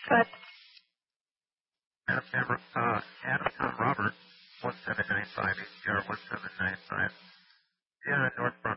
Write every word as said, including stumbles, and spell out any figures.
But Adam, Cameron, uh, Adam Tom Robert, one seven nine five, H C R one seven nine five. Yeah, North Bronx.